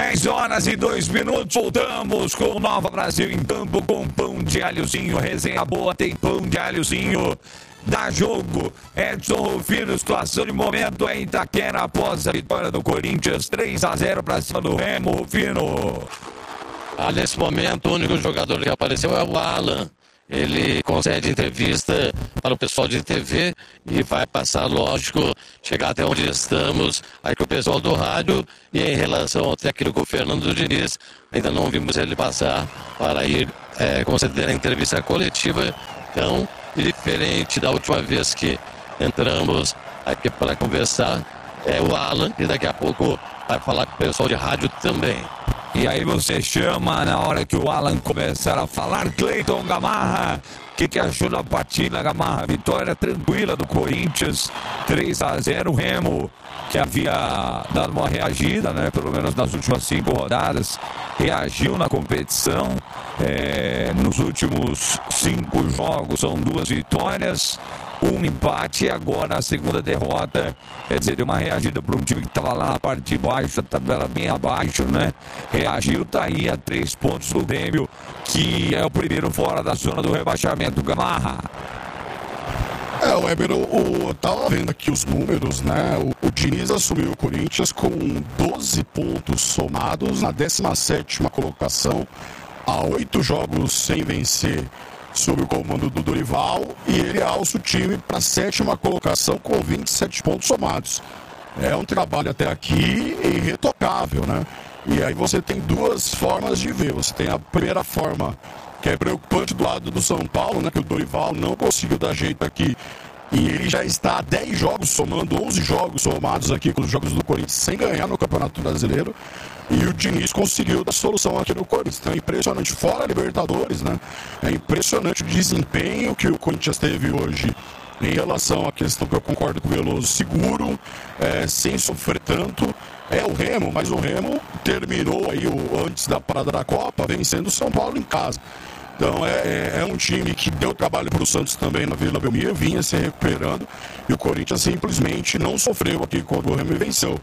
10h02. Voltamos com o Nova Brasil em campo com pão de alhozinho. Resenha boa, tem pão de alhozinho. Dá jogo. Edson Rufino, situação de momento em Itaquera após a vitória do Corinthians 3-0 para cima do Remo. Rufino. Nesse momento, o único jogador que apareceu é o Alan. Ele concede entrevista para o pessoal de TV e vai passar, lógico, chegar até onde estamos, aí com o pessoal do rádio. E em relação ao técnico Fernando Diniz, ainda não vimos ele passar para ir conceder a entrevista coletiva. Então, diferente da última vez que entramos aqui para conversar, é o Alan, e daqui a pouco vai falar com o pessoal de rádio também. E aí você chama na hora que o Alan começar a falar. Cleiton Gamarra, o que achou da partida, Gamarra? Vitória tranquila do Corinthians, 3-0. Remo, que havia dado uma reagida, né? Pelo menos nas últimas 5 rodadas, reagiu na competição. Nos últimos 5 jogos são 2 vitórias, 1 empate, e agora a segunda derrota. Quer dizer, deu uma reagida para um time que estava lá na parte de baixo, a tabela bem abaixo, né? Reagiu, tá aí a 3 pontos do Grêmio, que é o primeiro fora da zona do rebaixamento. Gamarra. Weber, eu tava vendo aqui os números, né? O Diniz assumiu o Corinthians com 12 pontos somados na 17ª colocação, a 8 jogos sem vencer sob o comando do Dorival, e ele alça o time para a 7ª colocação com 27 pontos somados. É um trabalho até aqui irretocável, né? E aí você tem 2 formas de ver. Você tem a primeira forma, que é preocupante do lado do São Paulo, né? Que o Dorival não conseguiu dar jeito aqui. E ele já está a 10 jogos somando, 11 jogos somados aqui com os jogos do Corinthians sem ganhar no Campeonato Brasileiro. E o Diniz conseguiu dar solução aqui no Corinthians. Então é impressionante, fora a Libertadores, né? É impressionante o desempenho que o Corinthians teve hoje em relação à questão que eu concordo com o Veloso, seguro, sem sofrer tanto. É o Remo, mas o Remo terminou aí antes da parada da Copa, vencendo o São Paulo em casa. Então é um time que deu trabalho para o Santos também na Vila Belmiro, vinha se recuperando, e o Corinthians simplesmente não sofreu aqui quando o Remo venceu.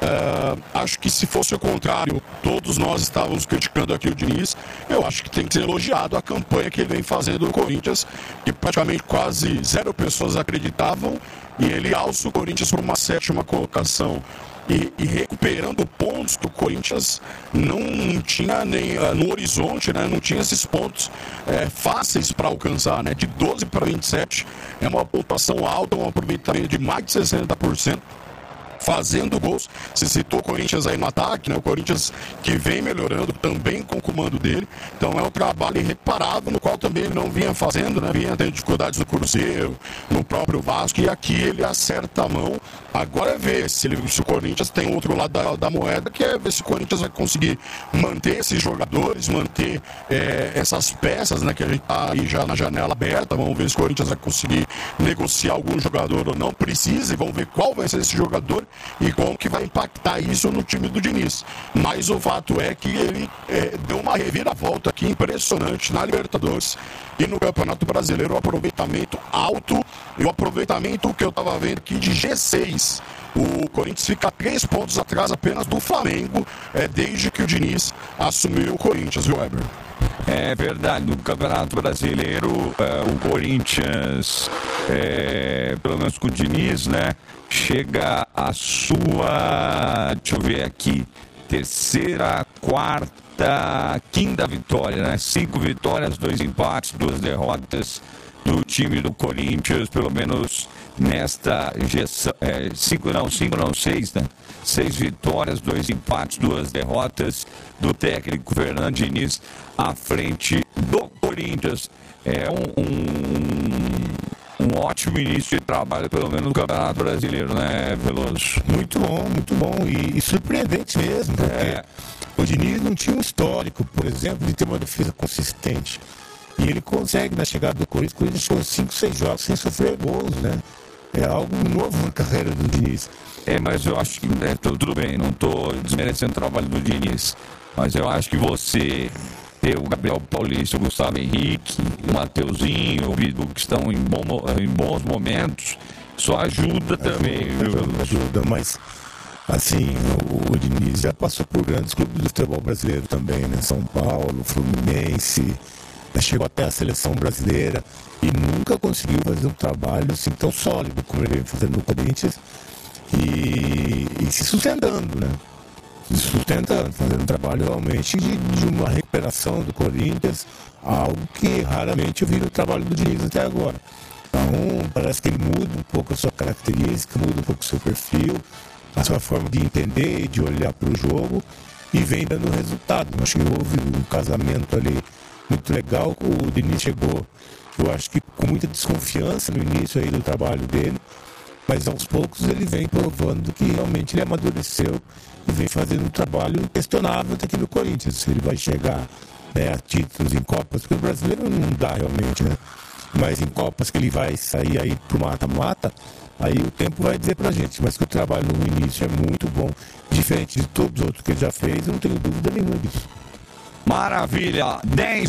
Acho que se fosse o contrário, todos nós estávamos criticando aqui o Diniz. Eu acho que tem que ser elogiado a campanha que ele vem fazendo no Corinthians, que praticamente quase 0 pessoas acreditavam, e ele alça o Corinthians para uma 7ª colocação. E recuperando pontos que o Corinthians não tinha nem no horizonte, né? Não tinha esses pontos fáceis para alcançar, né? De 12 para 27 é uma pontuação alta, um aproveitamento de mais de 60%. Fazendo gols. Se citou o Corinthians aí no ataque, né? O Corinthians que vem melhorando também com o comando dele. Então é um trabalho irreparável, no qual também ele não vinha fazendo, né? Vinha tendo dificuldades no Cruzeiro, no próprio Vasco, e aqui ele acerta a mão. Agora é ver se o Corinthians tem outro lado da moeda, que é ver se o Corinthians vai conseguir manter esses jogadores, manter essas peças, né? Que a gente tá aí já na janela aberta. Vamos ver se o Corinthians vai conseguir negociar algum jogador ou não. Precisa, e vamos ver qual vai ser esse jogador e como que vai impactar isso no time do Diniz. Mas o fato é que ele deu uma reviravolta aqui impressionante na Libertadores e no Campeonato Brasileiro. Um aproveitamento alto, e o aproveitamento que eu estava vendo aqui de G6. O Corinthians fica 3 pontos atrás apenas do Flamengo, desde que o Diniz assumiu o Corinthians, viu, Weber? É verdade, no Campeonato Brasileiro, o Corinthians, pelo menos com o Diniz, né, chega a sua, deixa eu ver aqui, 3ª, 4ª, 5ª vitória, né? 5 vitórias, 2 empates, 2 derrotas do time do Corinthians, pelo menos nesta gestão. 6, né? 6 vitórias, 2 empates, 2 derrotas do técnico Fernando Diniz à frente do Corinthians. É um ótimo início de trabalho, pelo menos no Campeonato Brasileiro, né, Veloso? Muito bom e surpreendente mesmo, porque o Diniz não tinha um histórico, por exemplo, de ter uma defesa consistente. E ele consegue, na chegada do Corinthians ficou 5, 6 jogos sem sofrer gols, né? É algo novo na carreira do Diniz. Mas eu acho que tudo bem, não estou desmerecendo o trabalho do Diniz, mas eu acho que você ter o Gabriel Paulista, o Gustavo Henrique, o Mateuzinho, o Bidu, que estão em bons momentos, só ajuda também. Ajuda, mas Assim, o Diniz já passou por grandes clubes do futebol brasileiro também, né? São Paulo, Fluminense, chegou até a seleção brasileira e nunca conseguiu fazer um trabalho assim tão sólido como ele vem fazendo no Corinthians e se sustentando, né? Se sustentando, fazendo um trabalho realmente de uma recuperação do Corinthians, algo que raramente eu vi no trabalho do Diniz até agora. Então, parece que ele muda um pouco a sua característica, muda um pouco o seu perfil, a sua forma de entender e de olhar para o jogo e vem dando resultado. Eu acho que houve um casamento ali muito legal. O Diniz chegou, eu acho que com muita desconfiança no início aí do trabalho dele, mas aos poucos ele vem provando que realmente ele amadureceu e vem fazendo um trabalho inquestionável aqui no Corinthians. Se ele vai chegar, né, a títulos em Copas, porque o brasileiro não dá realmente, né? Mas em Copas que ele vai sair aí pro mata-mata, aí o tempo vai dizer pra gente. Mas que o trabalho no início é muito bom, diferente de todos os outros que ele já fez, eu não tenho dúvida nenhuma disso. Maravilha,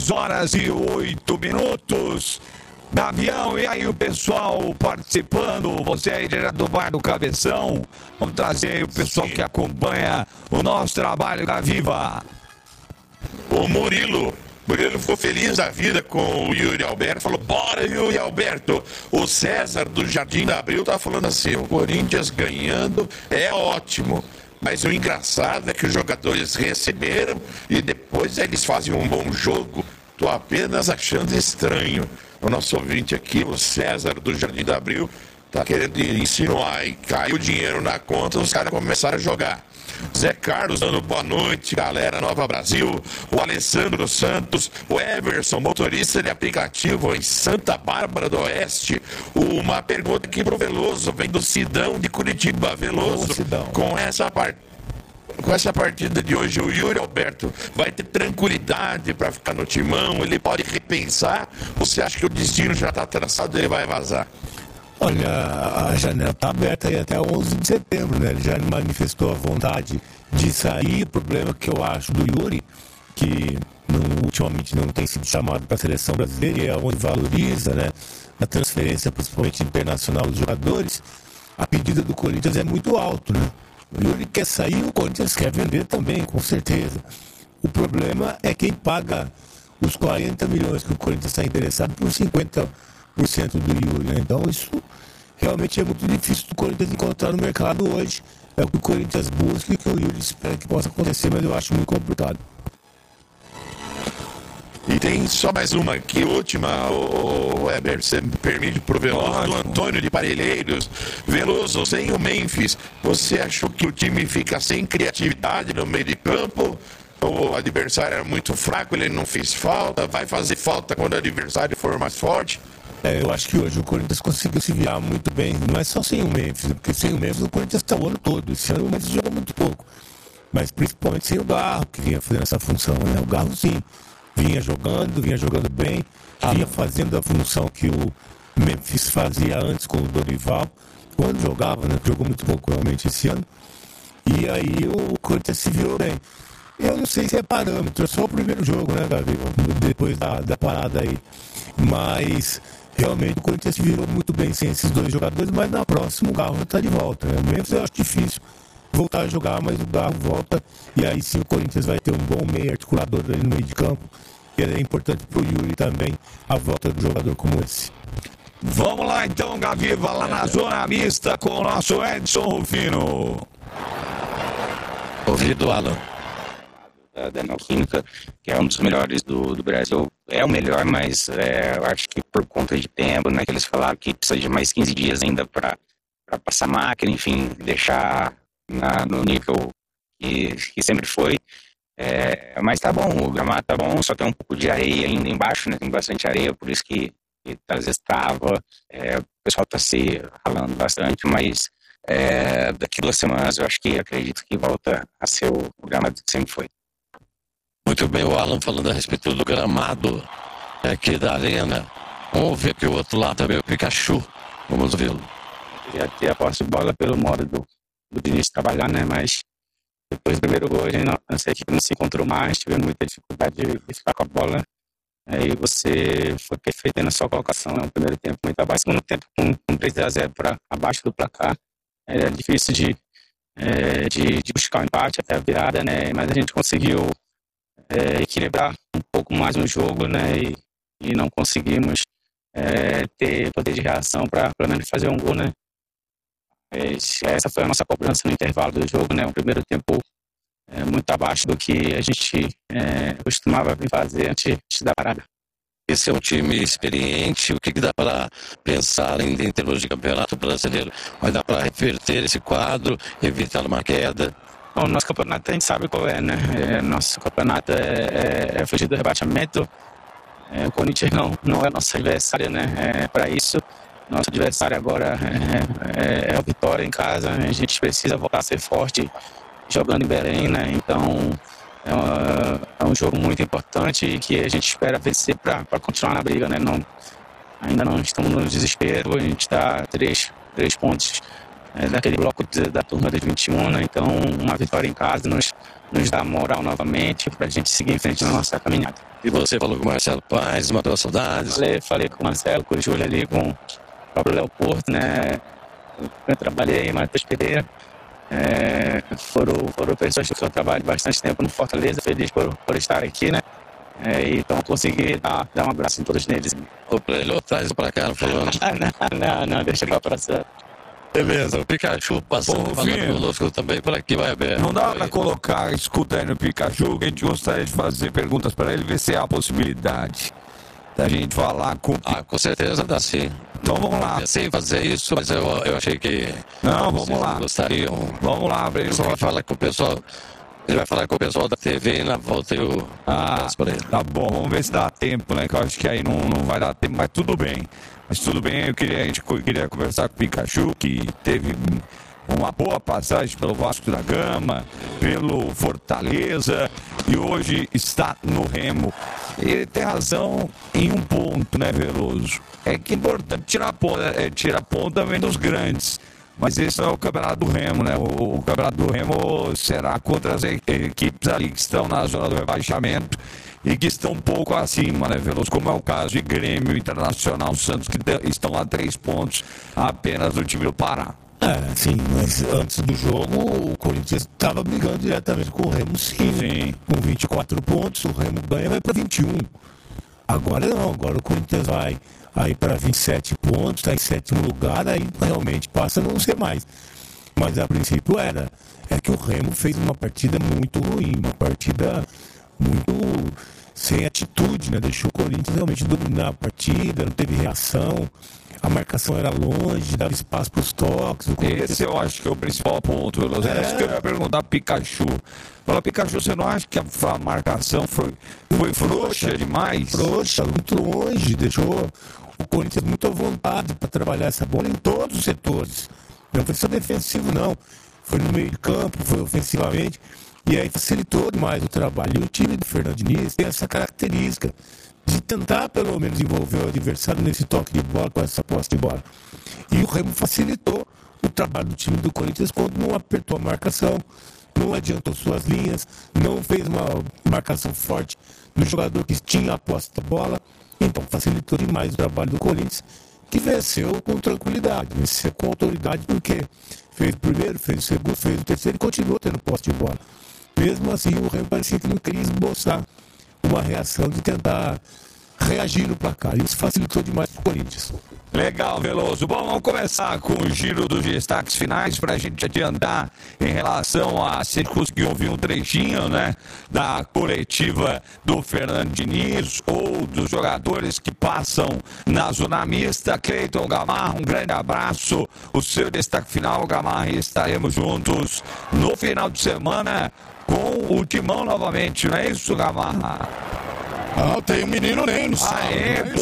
10h08. Gavião, e aí o pessoal participando, você aí direto do Bar do Cabeção, vamos trazer aí o pessoal que acompanha o nosso trabalho da Viva. O Murilo ficou feliz da vida com o Yuri Alberto, falou, bora Yuri Alberto. O César do Jardim da Abril tá falando assim, o Corinthians ganhando é ótimo. Mas o engraçado é que os jogadores receberam e depois eles fazem um bom jogo. Tô apenas achando estranho. O nosso ouvinte aqui, o César do Jardim da Abril, tá querendo insinuar e caiu o dinheiro na conta, os caras começaram a jogar. Zé Carlos dando boa noite, galera Nova Brasil, o Alessandro Santos, o Everson, motorista de aplicativo em Santa Bárbara do Oeste. Uma pergunta aqui pro Veloso, vem do Sidão de Curitiba. Veloso, com essa partida de hoje, o Yuri Alberto vai ter tranquilidade para ficar no timão? Ele pode repensar? Ou você acha que o destino já está traçado e ele vai vazar? Olha, a janela está aberta aí até 11 de setembro, né? Ele já manifestou a vontade de sair. O problema que eu acho do Yuri, que ultimamente não tem sido chamado para a seleção brasileira, e é onde valoriza, né, a transferência, principalmente internacional, dos jogadores, a pedida do Corinthians é muito alto, né? O Yuri quer sair, o Corinthians quer vender também, com certeza. O problema é quem paga os 40 milhões que o Corinthians está interessado por 50% do Yuri, né? Então isso realmente é muito difícil do Corinthians encontrar no mercado hoje. É o que o Corinthians busca e que o Yuri espera que possa acontecer, mas eu acho muito complicado. E tem só mais uma aqui, última, o Weber, você me permite pro Veloso, do Antônio de Parelheiros. Veloso, sem o Memphis, você achou que o time fica sem criatividade no meio de campo? O adversário era muito fraco, ele não fez falta, vai fazer falta quando o adversário for mais forte? Eu acho que hoje o Corinthians conseguiu se virar muito bem, não é só sem o Memphis, porque sem o Memphis o Corinthians está o ano todo. Esse ano o Memphis jogou muito pouco, mas principalmente sem o Garro, que vinha fazendo essa função, né? O Garro sim, vinha jogando bem, vinha fazendo a função que o Memphis fazia antes com o Dorival, quando jogava, né? Jogou muito pouco realmente esse ano, e aí o Corinthians se virou bem. Eu não sei se é parâmetro, é só o primeiro jogo, né, Gabi? Depois da parada aí. Mas realmente o Corinthians se virou muito bem sem esses dois jogadores, mas na próxima o Garro está de volta, né? Mesmo eu acho difícil voltar a jogar, mas o Garro volta e aí sim o Corinthians vai ter um bom meio articulador ali no meio de campo. E é importante pro Yuri também a volta de um jogador como esse. Vamos lá então, Gaviva, lá na zona mista com o nosso Edson Rufino. Ouvido, Alan. Da Neoquímica, que é um dos melhores do Brasil, é o melhor, mas eu acho que por conta de tempo, né, que eles falaram que precisa de mais 15 dias ainda para passar a máquina, enfim, deixar no nível que sempre foi, mas tá bom, o gramado tá bom, só tem um pouco de areia ainda embaixo, né, tem bastante areia, por isso que às vezes trava, o pessoal tá se ralando bastante, mas daqui 2 semanas eu acredito que volta a ser o gramado que sempre foi. Muito bem, o Alan falando a respeito do gramado aqui da arena. Vamos ver que o outro lado também, o Pikachu. Vamos vê-lo. Já ter a posse de bola pelo modo do Diniz trabalhar, né? Mas depois do primeiro gol, a gente nossa equipe não se encontrou mais, tivemos muita dificuldade de ficar com a bola. Aí você foi perfeito na sua colocação, né? O primeiro tempo muito abaixo, segundo tempo com 3-0 para abaixo do placar. É difícil de de buscar o empate até a virada, né? Mas a gente conseguiu equilibrar um pouco mais no jogo, né? E não conseguimos ter poder de reação para pelo menos fazer um gol, né? Essa foi a nossa cobrança no intervalo do jogo, né? O primeiro tempo muito abaixo do que a gente costumava vir fazer antes da parada. Esse é um time experiente. O que dá para pensar em termos de campeonato brasileiro? Vai dar para reverter esse quadro, evitar uma queda? Bom, nosso campeonato a gente sabe qual é, né? Nosso campeonato é fugir do rebaixamento. O Corinthians não é nosso adversário, né? Para isso, nosso adversário agora é a vitória em casa. A gente precisa voltar a ser forte jogando em Belém, né? Então é um jogo muito importante que a gente espera vencer para continuar na briga, né? Ainda não estamos no desespero, a gente está a 3 pontos daquele bloco da turma de 21, né? Então uma vitória em casa nos dá moral novamente para a gente seguir em frente na nossa caminhada. E você falou com o Marcelo Paes, matou as saudades? Falei com o Marcelo, com o Júlio ali, com o próprio Léo Porto, né? Eu trabalhei, Matheus Pereira. Foram pessoas que eu trabalho bastante tempo no Fortaleza, feliz por estar aqui, né? Então consegui dar um abraço em todos eles. Ele traz para cá falando. Não, deixa eu ir para cima. Beleza, o Pikachu passando falando conosco também por aqui, vai ver. Não dá para colocar, escuta aí no Pikachu, que a gente gostaria de fazer perguntas para ele, ver se há a possibilidade da gente falar com... com certeza dá sim. Então vamos lá. Eu pensei em fazer isso, mas eu achei que... Não, vamos lá. Gostariam. Vamos lá, ele vai falar com o pessoal... Ele vai falar com o pessoal da TV e na volta eu passo por ele. Tá bom, vamos ver se dá tempo, né? Que eu acho que aí não vai dar tempo, mas tudo bem. Mas tudo bem, a gente queria conversar com o Pikachu, que teve uma boa passagem pelo Vasco da Gama, pelo Fortaleza e hoje está no Remo. Ele tem razão em um ponto, né, Veloso? É que é importante tirar ponta também dos grandes. Mas esse é o campeonato do Remo, né? O campeonato do Remo será contra as equipes ali que estão na zona do rebaixamento e que estão um pouco acima, né, Veloso? Como é o caso de Grêmio, Internacional, Santos, que estão a 3 pontos apenas do time do Pará. Sim, mas antes do jogo o Corinthians estava brigando diretamente com o Remo, sim. Com 24 pontos, o Remo ganha, vai para 21. Agora não, agora o Corinthians vai aí para 27 pontos, está em 7º lugar, aí realmente passa a não ser mais. Mas a princípio é que o Remo fez uma partida muito ruim, uma partida muito sem atitude, né? Deixou o Corinthians realmente dominar a partida, não teve reação, a marcação era longe, dava espaço para os toques. Esse eu acho que é o principal ponto, é isso que eu ia perguntar pro Pikachu. Fala, Pikachu, você não acha que a marcação foi frouxa demais? Frouxa, muito longe, deixou o Corinthians muito à vontade para trabalhar essa bola em todos os setores. Não foi só defensivo, não. Foi no meio de campo, foi ofensivamente. E aí facilitou demais o trabalho. E o time do Fernando Diniz tem essa característica de tentar, pelo menos, envolver o adversário nesse toque de bola, com essa posse de bola. E o Remo facilitou o trabalho do time do Corinthians quando não apertou a marcação, não adiantou suas linhas, não fez uma marcação forte no jogador que tinha a posse da bola. Então facilitou demais o trabalho do Corinthians, que venceu com tranquilidade, venceu com autoridade, porque fez o primeiro, fez o segundo, fez o terceiro e continuou tendo posse de bola. Mesmo assim, o Remo parecia que não queria esboçar uma reação de tentar reagir no placar. Isso facilitou demais para o Corinthians. Legal, Veloso. Bom, vamos começar com o giro dos destaques finais para a gente adiantar em relação a se conseguir ouvir um trechinho, né, da coletiva do Fernando Diniz ou dos jogadores que passam na zona mista. Cleiton Gamarra, um grande abraço. O seu destaque final, Gamarra, e estaremos juntos no final de semana com o Timão novamente, não é isso, Gamarra? Tem o menino Ney no sábado.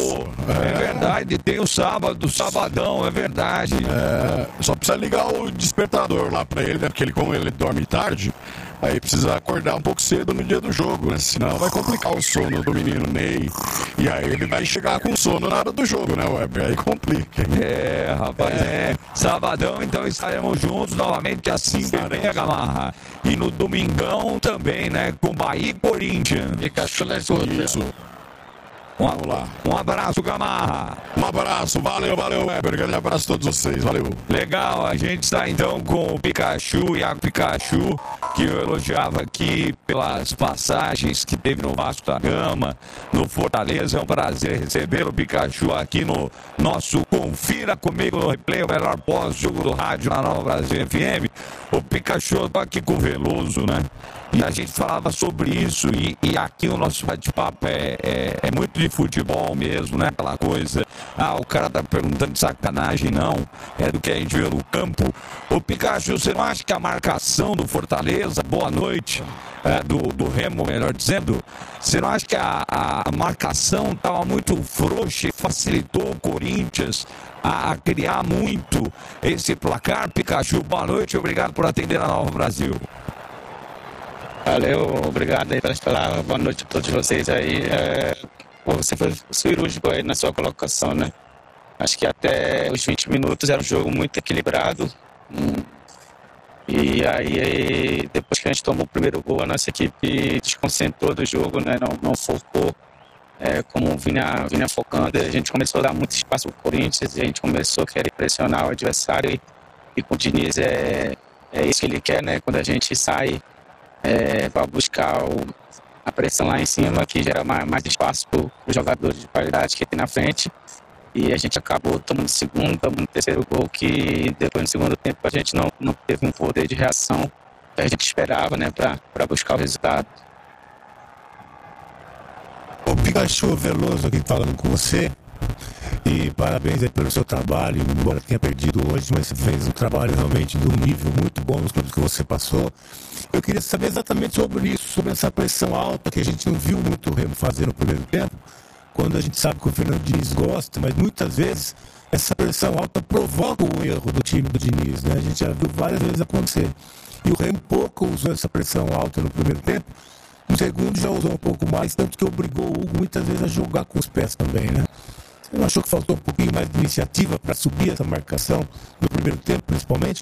É verdade, tem o sábado, sabadão, é verdade. Só precisa ligar o despertador lá pra ele, né? Porque como ele dorme tarde, aí precisa acordar um pouco cedo no dia do jogo, né? Senão vai complicar o sono do menino Ney. E aí ele vai chegar com sono na hora do jogo, né, Weber? Aí complica. Rapaz, sabadão, então estaremos juntos novamente às 5h30, Gamarra. E no domingão também, né? Com Bahia e Corinthians. Pikachu na escuta. Isso. Vamos lá. Um abraço, Gamarra. Um abraço, valeu, Weber. Grande abraço a todos vocês, valeu. Legal, a gente está então com o Pikachu, Iago Pikachu, que eu elogiava aqui pelas passagens que teve no Vasco da Gama, no Fortaleza. É um prazer recebê-lo, Pikachu, aqui no nosso Confira Comigo no Replay, o melhor pós-jogo do rádio na Nova Brasil FM. O Pikachu está aqui com o Veloso, né? E a gente falava sobre isso, e aqui o nosso bate-papo é muito de futebol mesmo, né? Aquela coisa, o cara tá perguntando de sacanagem, não, é do que a gente vê no campo. Ô Pikachu, você não acha que a marcação do Fortaleza, boa noite, do Remo, melhor dizendo, você não acha que a marcação estava muito frouxa e facilitou o Corinthians a criar muito esse placar? Pikachu, boa noite, obrigado por atender a Nova Brasil. Valeu, obrigado aí pelas palavras, boa noite a todos vocês aí. Você foi cirúrgico aí na sua colocação, né? Acho que até os 20 minutos era um jogo muito equilibrado. E aí, depois que a gente tomou o primeiro gol, a nossa equipe desconcentrou do jogo, né? Não focou como vinha focando. A gente começou a dar muito espaço pro Corinthians e a gente começou a querer pressionar o adversário. E com o Diniz é isso que ele quer, né? Quando a gente sai para buscar a pressão lá em cima, que gera mais espaço para os jogadores de qualidade que tem na frente. E a gente acabou tomando segundo, tomando terceiro gol, que depois no segundo tempo a gente não teve um poder de reação que a gente esperava, né, para buscar o resultado. O Pikachu, Veloso aqui falando com você. E parabéns aí pelo seu trabalho, embora tenha perdido hoje, mas você fez um trabalho realmente de um nível muito bom nos clubes que você passou. Eu queria saber exatamente sobre isso, sobre essa pressão alta que a gente não viu muito o Remo fazer no primeiro tempo, quando a gente sabe que o Fernando Diniz gosta, mas muitas vezes essa pressão alta provoca o erro do time do Diniz, né? A gente já viu várias vezes acontecer. E o Remo pouco usou essa pressão alta no primeiro tempo, no segundo já usou um pouco mais, tanto que obrigou o Hugo muitas vezes a jogar com os pés também, né? Você não achou que faltou um pouquinho mais de iniciativa para subir essa marcação no primeiro tempo, principalmente?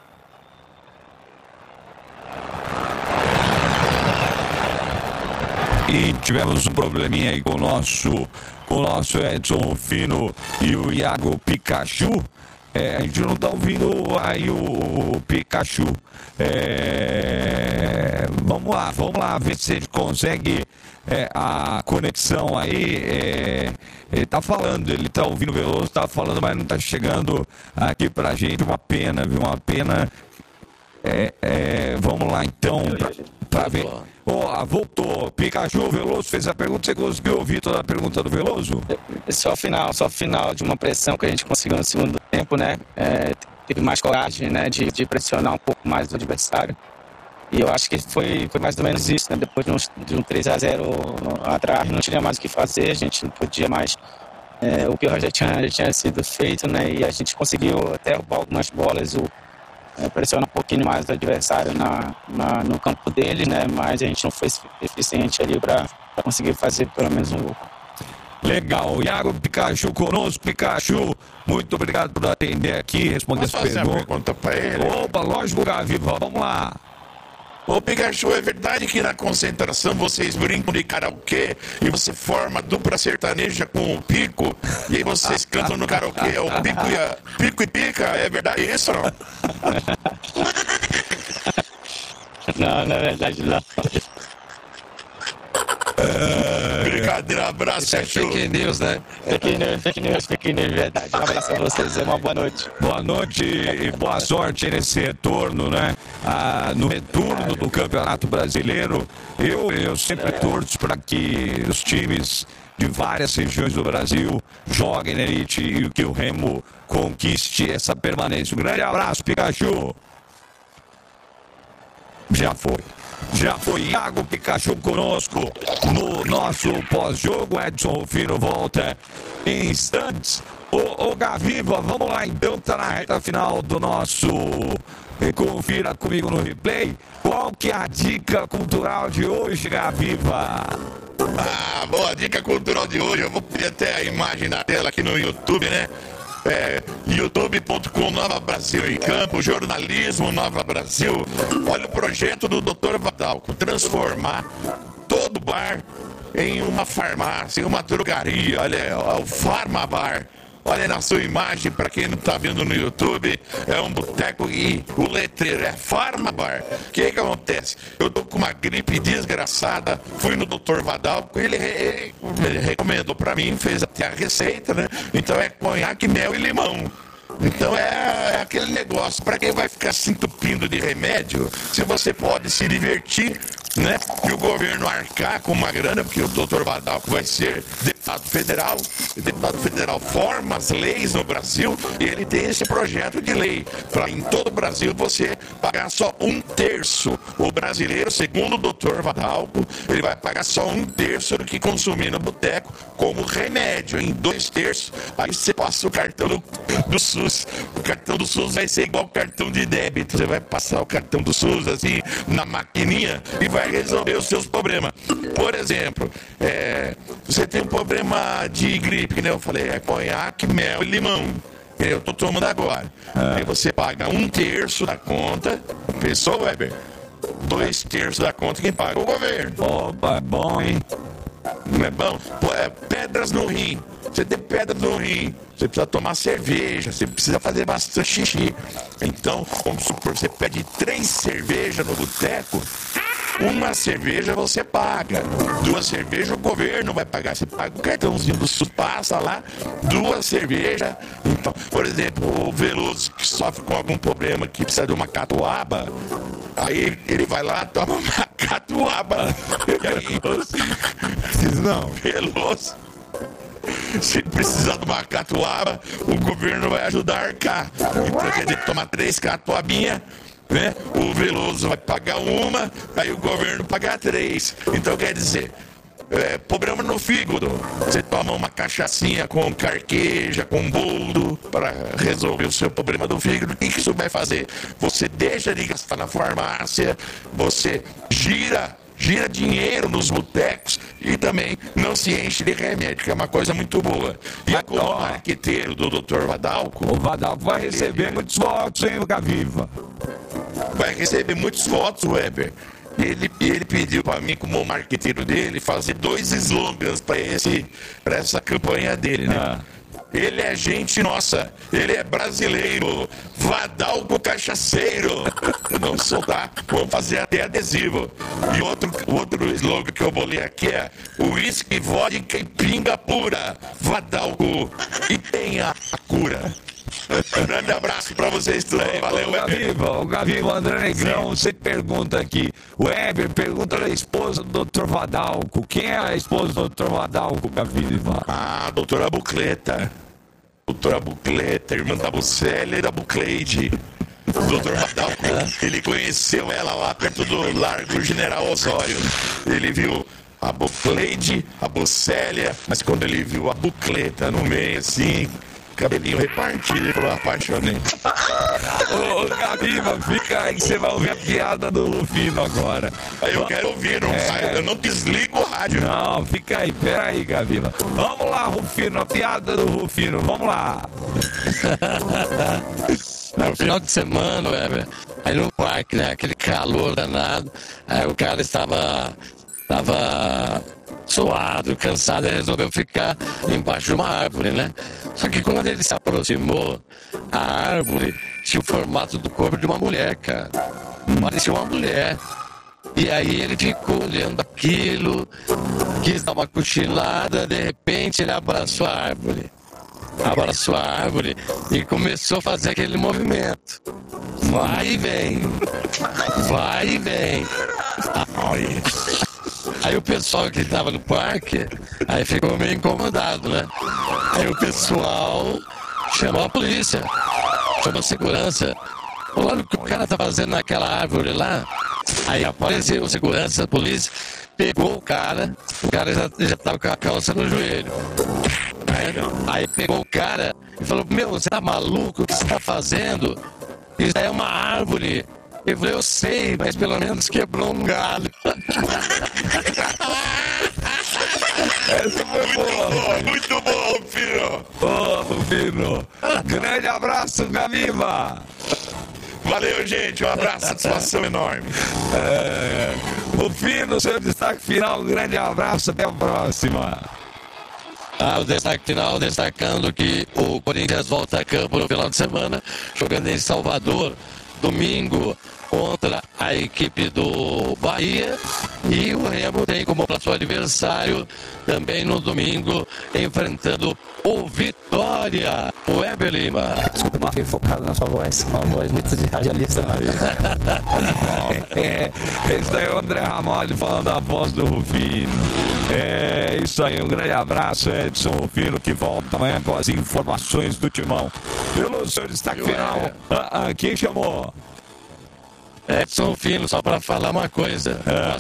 E tivemos um probleminha aí com o nosso Edson Rufino e o Iago Pikachu. A gente não está ouvindo aí o Pikachu. Vamos lá ver se a gente consegue a conexão aí. Ele está falando, ele está ouvindo o Veloso, está falando, mas não está chegando aqui pra gente. Uma pena, viu? Uma pena. Vamos lá então para ver. Voltou. Pikachu, Veloso fez a pergunta. Você conseguiu ouvir toda a pergunta do Veloso? Só final de uma pressão que a gente conseguiu no segundo tempo, né? Teve mais coragem, né? De pressionar um pouco mais o adversário. E eu acho que foi mais ou menos isso, né? Depois de um 3-0 atrás, não tinha mais o que fazer, a gente não podia mais. O pior já tinha sido feito, né? E a gente conseguiu até roubar algumas bolas, pressionar um pouquinho mais o adversário no campo dele, né? Mas a gente não foi eficiente ali para conseguir fazer pelo menos um gol. Legal, Iago Pikachu conosco. Pikachu, muito obrigado por atender aqui, responder essa pergunta. Uma pergunta para ele. Opa, lógico, Gavi, vamos lá. Ô Pikachu, é verdade que na concentração vocês brincam de karaokê e você forma dupla sertaneja com o Pico e aí vocês cantam no karaokê, o Pico e Pica, é verdade isso ou não? Não, na verdade não. Brincadeira, abraço, Fake news, né? Fake news, verdade. Um abraço a vocês, uma boa noite. Boa noite e boa sorte nesse retorno, né? No retorno do Campeonato Brasileiro. Eu sempre torço para que os times de várias regiões do Brasil joguem na elite e que o Remo conquiste essa permanência. Um grande abraço, Pikachu. Já foi Iago Pikachu conosco no nosso pós-jogo. Edson Rufino volta em instantes. Ô Gaviva, vamos lá então, tá na reta final do nosso Confira Comigo no Replay. Qual que é a dica cultural de hoje, Gaviva? Boa dica cultural de hoje. Eu vou pedir até a imagem na tela aqui no YouTube, né? youtube.com Nova Brasil em Campo, jornalismo Nova Brasil. Olha o projeto do Dr. Vadalco, transformar todo bar em uma farmácia, em uma drogaria, olha, o Farmabar. Olha na sua imagem, para quem não está vendo no YouTube, é um boteco e o letreiro é Farmabar. O que acontece? Eu tô com uma gripe desgraçada, fui no Dr. Vadalco, ele recomendou para mim, fez até a receita, né? Então é conhaque, mel e limão. Então é aquele negócio, para quem vai ficar se entupindo de remédio, se você pode se divertir, né? E o governo arcar com uma grana, porque o doutor Vadalco vai ser deputado federal, e deputado federal forma as leis no Brasil, e ele tem esse projeto de lei, para em todo o Brasil você pagar só 1/3. O brasileiro, segundo o doutor Vadalco, ele vai pagar só 1/3 do que consumir no boteco como remédio, em 2/3, aí você passa o cartão do SUS. O cartão do SUS vai ser igual o cartão de débito, você vai passar o cartão do SUS assim, na maquininha, e vai resolver os seus problemas. Por exemplo, você tem um problema de gripe, né? Eu falei, é conhaque, mel e limão. Eu tô tomando agora. Aí você paga 1/3 da conta. Pensou, Weber? 2/3 da conta quem paga? O governo. Opa, é bom, hein? Não é bom? Pô, pedras no rim. Você tem pedra no rim, você precisa tomar cerveja, você precisa fazer bastante xixi. Então, vamos supor, você pede 3 cervejas no boteco, uma cerveja você paga, 2 cervejas o governo vai pagar. Você paga o cartãozinho do SUS, passa lá, 2 cervejas. Então, por exemplo, o Veloso que sofre com algum problema que precisa de uma catuaba, aí ele vai lá, toma uma catuaba. E aí, Não. Veloso, se precisar de uma catuaba, o governo vai ajudar a arcar. Então quer dizer, tomar 3 catuabinhas, né? O Veloso vai pagar uma, aí o governo pagar 3. Então quer dizer, problema no fígado. Você toma uma cachaçinha com carqueja, com boldo, para resolver o seu problema do fígado. O que isso vai fazer? Você deixa de gastar na farmácia, você gira dinheiro nos botecos e também não se enche de remédio, que é uma coisa muito boa. E como marqueteiro do Dr. Vadalco, O Vadalco vai receber muitos votos, hein, o Gaviva? vai receber muitos votos, Weber. Ele pediu para mim, como marqueteiro dele, fazer 2 slogans para essa campanha dele, né? Ele é gente nossa, ele é brasileiro, Vadalco cachaceiro. Não soltar, vamos fazer até adesivo. E outro slogan que eu bolei aqui é: uísque, vodka e pinga pura, Vadalco e tenha a cura. Um grande abraço pra vocês tudo aí, valeu, Weber. O Gaviva, o André Negrão, você pergunta aqui. O Weber pergunta da esposa do Dr. Vadalco. Quem é a esposa do Dr. Vadalco, Gaviva? Ah, doutora Bucleta. Doutora Bucleta, irmã da Bucélia e da Bucleide. O doutor Vadalco, ele conheceu ela lá perto do Largo General Osório. Ele viu a Bucleide, a Bucélia, mas quando ele viu a Bucleta no meio, assim, cabelinho repartido, ele falou: apaixonei. Ô, Gaviva, fica aí que você vai ouvir a piada do Rufino agora. Aí eu quero ouvir, não sai, eu não desligo o rádio. Não, fica aí, peraí, Gaviva. Vamos lá, Rufino, a piada do Rufino, vamos lá. No final de semana, Weber, aí no parque, né, aquele calor danado, aí o cara estava suado, cansado, ele resolveu ficar embaixo de uma árvore, né? Só que quando ele se aproximou, a árvore tinha o formato do corpo de uma mulher, cara. Parecia uma mulher. E aí ele ficou olhando aquilo, quis dar uma cochilada, de repente ele abraçou a árvore. Abraçou a árvore e começou a fazer aquele movimento. Vai e vem. Vai e vem. Aí o pessoal que estava no parque, aí ficou meio incomodado, né? Aí o pessoal chamou a polícia, chamou a segurança. Olha o que o cara tá fazendo naquela árvore lá. Aí apareceu o segurança, a polícia, pegou o cara já tava com a calça no joelho. Aí pegou o cara e falou: meu, você tá maluco? O que você tá fazendo? Isso é uma árvore. Eu falei: eu sei, mas pelo menos quebrou um galho. Essa foi boa. Muito bom, filho. Ô, Rufino. Grande abraço, Gaviva. Valeu, gente. Um abraço, satisfação enorme. Rufino, seu destaque final, um grande abraço, até a próxima. O destaque final, destacando que o Corinthians volta a campo no final de semana, jogando em Salvador, domingo, contra a equipe do Bahia, e o Remo tem como próximo adversário também no domingo, enfrentando o Vitória. O Weber Lima. Desculpa, não fiquei focado na sua voz, uma voz muito de radialista. Esse aí é o André Ramalho falando a voz do Rufino. É isso aí, um grande abraço, Edson Rufino, que volta amanhã com as informações do Timão. Pelo seu destaque final, quem chamou? Edson Fino, só para falar uma coisa.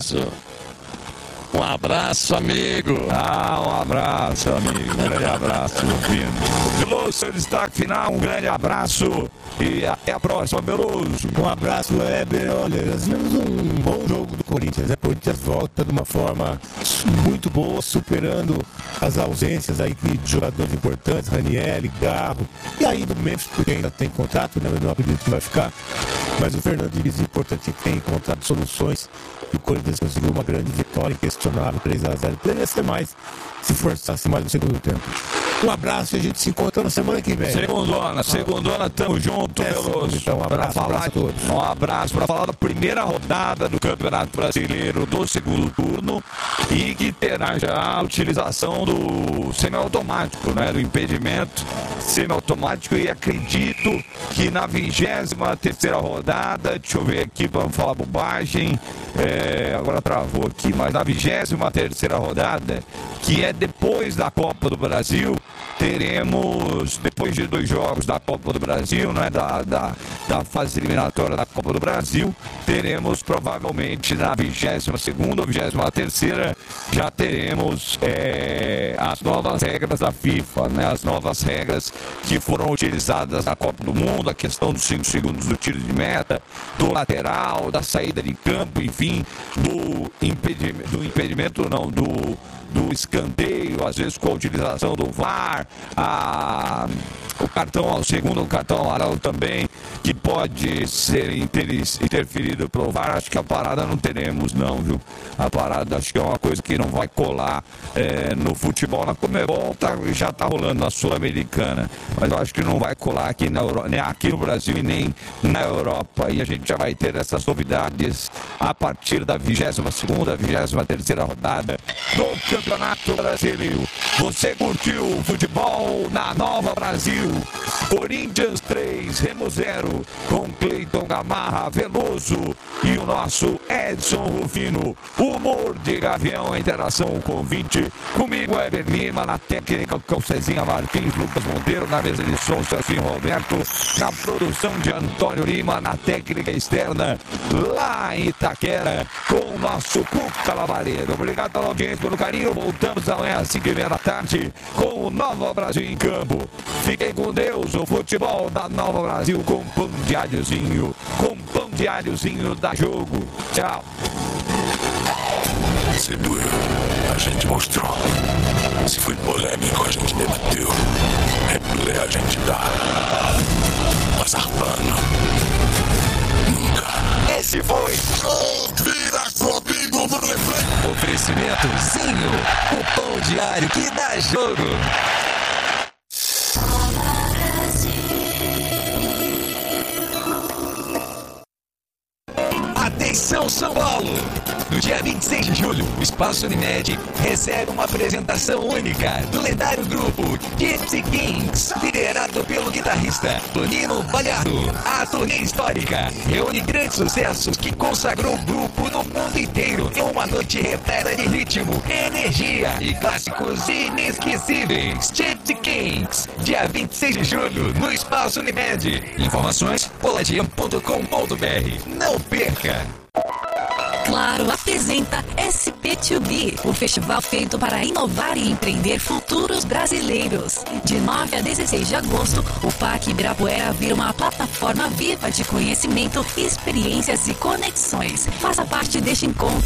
Um abraço, amigo. Um abraço, amigo. Um grande abraço, Fino. Pelo seu destaque final, um grande abraço e até a próxima, Beloso. Um abraço, Weber. Olha, nós vimos um bom jogo do Corinthians. O Corinthians volta de uma forma muito boa, superando as ausências aí de jogadores importantes, Ranieri, Garro, e aí do Memphis, porque ainda tem contrato, né? Eu não acredito que vai ficar. Mas o Fernando Diniz, importante que tem encontrado soluções, e o Corinthians conseguiu uma grande vitória inquestionável, 3-0. Poderia ser mais, se forçasse mais no segundo tempo. Um abraço e a gente se encontra na semana que vem. Segundona, tamo junto, Veloso. Então, um abraço a todos. Um abraço para falar da primeira rodada do Campeonato Brasileiro do segundo turno, e que terá já a utilização do semiautomático, né? Do impedimento semiautomático, e acredito que na 23ª rodada, deixa eu ver aqui para não falar bobagem, agora travou aqui, mas na 23ª rodada, que é depois da Copa do Brasil, teremos, depois de 2 jogos da Copa do Brasil, né, da fase eliminatória da Copa do Brasil, teremos provavelmente na 22ª ou 23ª, já teremos as novas regras da FIFA, né, as novas regras que foram utilizadas na Copa do Mundo, a questão dos 5 segundos do tiro de meta, do lateral, da saída de campo, enfim, do impedimento não, do escanteio, às vezes com a utilização do VAR, o cartão ao segundo, o cartão amarelo também, que pode ser interferido pelo VAR. Acho que a parada não teremos não, viu? A parada acho que é uma coisa que não vai colar no futebol. Na Conmebol já tá rolando na Sul-Americana, mas eu acho que não vai colar aqui nem aqui no Brasil e nem na Europa, e a gente já vai ter essas novidades a partir da 22ª, 23ª rodada do Campeonato Brasileiro. Você curtiu o futebol na Nova Brasil? Corinthians 3, Remo 0, com Cleiton Gamarra, Veloso e o nosso Edson Rufino. Humor de Gavião, interação com o 20. Comigo, Weber Lima, na técnica, com Cezinha Martins, Lucas Monteiro, na mesa de som, Celcinho Roberto, na produção de Antônio Lima, na técnica externa, lá em Itaquera, com o nosso Cuca Lavaredo. Obrigado pela audiência, pelo carinho. Voltamos amanhã às 5h30 da tarde com o Nova Brasil em campo. Fiquem com Deus, o futebol da Nova Brasil com pão diáriozinho, da Jogo. Tchau. Se doeu, a gente mostrou. Se foi polêmico, a gente debateu. Replay a gente dá. Passar pano. Nunca. Esse foi Vira comigo no replay. Oferecimento Zinho, o pão diário que dá jogo. Atenção, São Paulo! No dia 26 de julho, o Espaço Unimed recebe uma apresentação única do lendário grupo Gypsy Kings, liderado pelo guitarrista Tonino Balhardo. A turnê histórica reúne grandes sucessos que consagrou o grupo no mundo inteiro em uma noite repleta de ritmo, energia e clássicos inesquecíveis. Gypsy Kings, dia 26 de julho, no Espaço Unimed. Informações, poladium.com.br. Não perca! Claro apresenta SP2B, o festival feito para inovar e empreender futuros brasileiros. De 9 a 16 de agosto, o Parque Ibirapuera vira uma plataforma viva de conhecimento, experiências e conexões. Faça parte deste encontro